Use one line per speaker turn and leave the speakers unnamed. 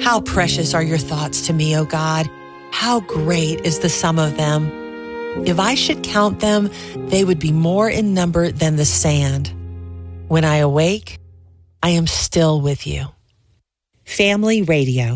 How precious are your thoughts to me, O God. How great is the sum of them. If I should count them, they would be more in number than the sand. When I awake, I am still with you. Family Radio.